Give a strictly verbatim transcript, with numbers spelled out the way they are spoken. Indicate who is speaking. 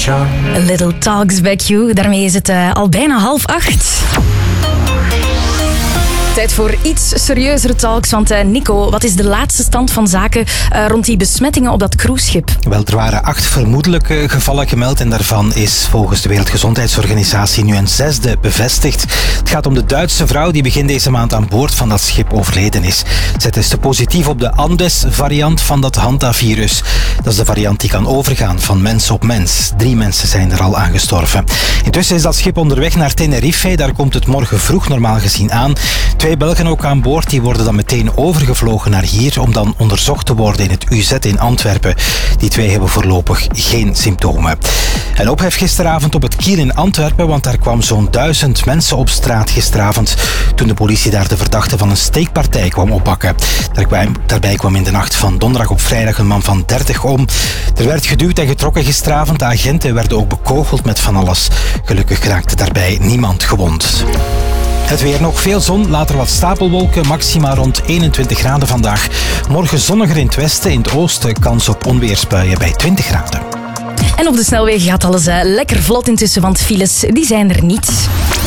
Speaker 1: A Little Talks Back You. Daarmee is het uh, al bijna half acht. Tijd voor iets serieuzere talks, want uh, Nico, wat is de laatste stand van zaken uh, rond die besmettingen op dat cruiseschip?
Speaker 2: Wel, er waren acht vermoedelijke gevallen gemeld en daarvan is volgens de Wereldgezondheidsorganisatie nu een zesde bevestigd. Het gaat om de Duitse vrouw die begin deze maand aan boord van dat schip overleden is. Zij testte positief op de Andes-variant van dat hantavirus. Dat is de variant die kan overgaan van mens op mens. Drie mensen zijn er al aan gestorven. Intussen is dat schip onderweg naar Tenerife. Daar komt het morgen vroeg normaal gezien aan. Twee Belgen ook aan boord, die worden dan meteen overgevlogen naar hier om dan onderzocht te worden in het U Z in Antwerpen. Die twee hebben voorlopig geen symptomen. En ophef gisteravond op het Kiel in Antwerpen, want daar kwam zo'n duizend mensen op straat gisteravond toen de politie daar de verdachte van een steekpartij kwam oppakken. Daarbij kwam in de nacht van donderdag op vrijdag een man van dertig om. Er werd geduwd en getrokken gisteravond. De agenten werden ook bekogeld met van alles. Gelukkig raakte daarbij niemand gewond. Het weer, nog veel zon, later wat stapelwolken, maxima rond eenentwintig graden vandaag. Morgen zonniger in het westen, in het oosten kans op onweersbuien bij twintig graden.
Speaker 1: En op de snelwegen gaat alles uh, lekker vlot intussen, want files die zijn er niet.